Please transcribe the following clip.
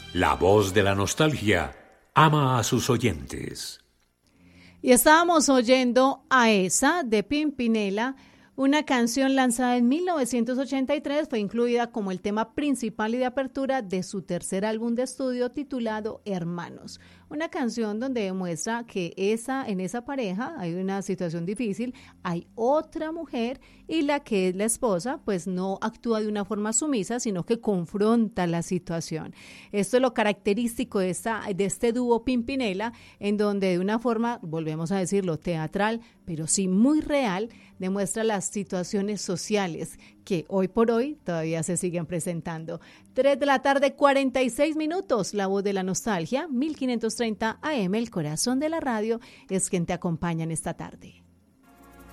La voz de la nostalgia ama a sus oyentes. Y estábamos oyendo a esa de Pimpinela, una canción lanzada en 1983, fue incluida como el tema principal y de apertura de su tercer álbum de estudio titulado Hermanos. Una canción donde demuestra que en esa pareja hay una situación difícil, hay otra mujer y la que es la esposa pues no actúa de una forma sumisa, sino que confronta la situación. Esto es lo característico de este dúo Pimpinela, en donde de una forma, volvemos a decirlo, teatral, pero sí muy real, demuestra las situaciones sociales que hoy por hoy todavía se siguen presentando. 3 de la tarde, 46 minutos, La Voz de la Nostalgia, 1530 AM, el corazón de la radio, es quien te acompaña en esta tarde.